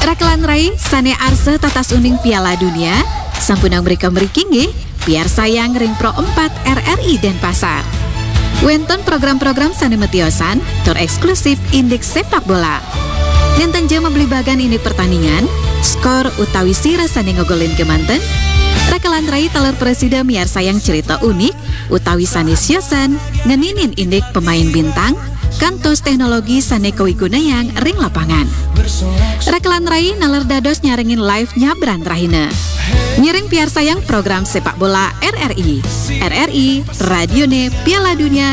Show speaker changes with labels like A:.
A: Rakelan Rai sane arse tatas uning Piala Dunia sampunang mereka merikingi biar sayang ring Pro 4 RRI Denpasar. Wonten program-program sane metiosan tur eksklusif indeks sepak bola. Nenten jam membeli bagan ini pertandingan, skor utawi sira sane ngogolin kemanten. Rakelan Rai telur presiden miar sayang cerita unik utawi sane siosan ngeninin indek pemain bintang kantos teknologi sane kawigunayang ring lapangan. Rakelan Rai nalar dados nyaringin live nyabran rahina. Nyiring piar sayang program sepak bola RRI. RRI, Radione Piala Dunia